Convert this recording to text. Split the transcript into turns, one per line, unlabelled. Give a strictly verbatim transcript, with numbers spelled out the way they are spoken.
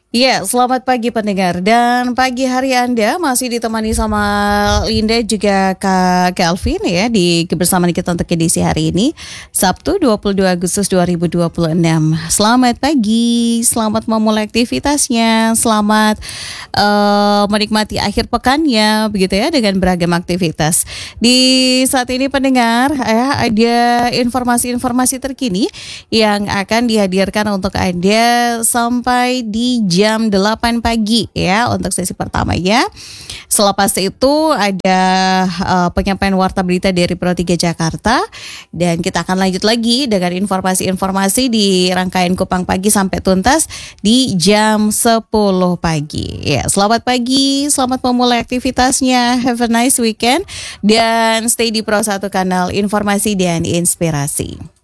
Iya, selamat pagi pendengar dan pagi hari Anda masih ditemani sama Linda juga Kak Kelvin ya di kebersamaan kita untuk edisi hari ini Sabtu dua puluh dua Agustus dua ribu dua puluh enam. Selamat pagi, selamat memulai aktivitasnya, selamat uh, menikmati akhir pekannya begitu ya dengan beragam aktivitas. Di saat ini pendengar ya ada informasi-informasi terkini yang akan dihadirkan untuk Anda sampai di jam delapan pagi ya untuk sesi pertamanya. Selepas itu ada uh, penyampaian warta berita dari Pro tiga Jakarta dan kita akan lanjut lagi dengan informasi-informasi di rangkaian Kupang Pagi sampai tuntas di jam sepuluh pagi. Ya, selamat pagi, selamat memulai aktivitasnya. Have a nice weekend dan stay di Pro satu Kanal Informasi dan Inspirasi.